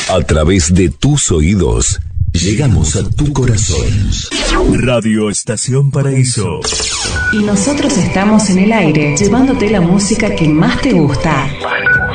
A través de tus oídos, llegamos a tu corazón. Radio Estación Paraíso. Y nosotros estamos en el aire, llevándote la música que más te gusta.